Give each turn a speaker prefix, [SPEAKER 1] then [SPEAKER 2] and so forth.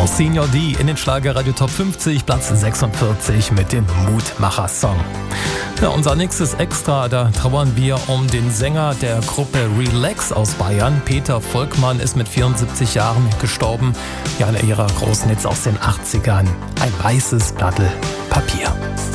[SPEAKER 1] Monsignor D in den Schlagerradio Top 50, Platz 46 mit dem Mutmacher-Song. Ja, unser nächstes Extra, da trauern wir um den Sänger der Gruppe Relax aus Bayern. Peter Volkmann ist mit 74 Jahren gestorben. Ja, einer ihrer großen Hits aus den 80ern. Ein weißes Blatt Papier.